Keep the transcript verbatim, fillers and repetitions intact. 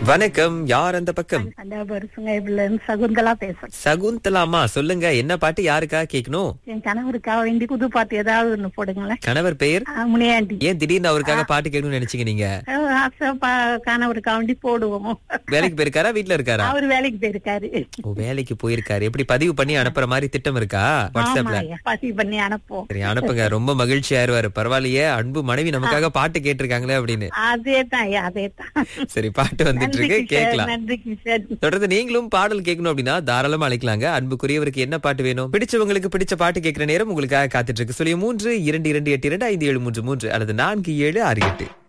வணக்கம், யார் அந்த பக்கம்? அந்த வருஷங்க இதுல இருந்து சகுந்தலா பேசுறேன். சகுந்தலாமா, சொல்லுங்க, என்ன பாட்டு யாருக்காக கேட்கணும்? என் கணவருக்காக வேண்டி புது பாட்டு ஏதாவது ஒண்ணு போடுங்களேன். கணவர் பெயர்? ஆ, முனியாண்டி. ஏன் திடீர்னு அவருக்காக பாட்டு கேட்கணும்னு நினைச்சீங்க நீங்க? ஆ, ஆசை பா- கணவருக்காக வேண்டி போடுவோம். வேலைக்கு போயிருக்காரா, வீட்ல இருக்காரா? அவரு வேலைக்கு போயிருக்காரு. ஓ, வேலைக்கு போயிருக்காரு. எப்படி பதிவு பண்ணி அனுப்புற மாதிரி திட்டம் இருக்கா வாட்ஸ்அப்ல? ஆமாய்யா, பதிவு பண்ணி அனுப்புவோம். சரி, அனுப்புங்க. ரொம்ப மகிழ்ச்சி ஆயிருவாரு. பரவாயில்லையே, அன்பு மனைவி நமக்காக பாட்டு கேட்டிருக்காங்களே அப்படின்னு. அதேதான் ஐயா, அதேதான். சரி, பாட்டு வந்துட்டு நன்றி இருக்கு, கிஷோர், கேட்கலாம். நன்றி கிஷோர். தொடர்ந்து நீங்களும் பாடல் கேட்கணும் அப்படின்னா தாராளமா அழைக்கலாங்க. அன்புக்குரியவருக்கு என்ன பாட்டு வேணும்? பிடிச்சவங்களுக்கு பிடிச்ச பாட்டு கேட்கிற நேரம் உங்களுக்காக காத்துட்டு இருக்கு. சொல்லி மூன்று இரண்டு இரண்டு எட்டு இரண்டு ஐந்து ஏழு மூன்று மூன்று அல்லது நான்கு ஏழு ஆறு எட்டு.